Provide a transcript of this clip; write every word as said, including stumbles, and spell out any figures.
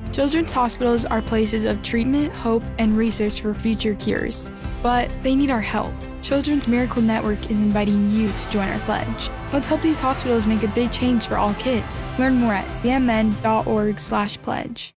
Children's hospitals are places of treatment, hope, and research for future cures. But they need our help. Children's Miracle Network is inviting you to join our pledge. Let's help these hospitals make a big change for all kids. Learn more at c m n dot org slash pledge.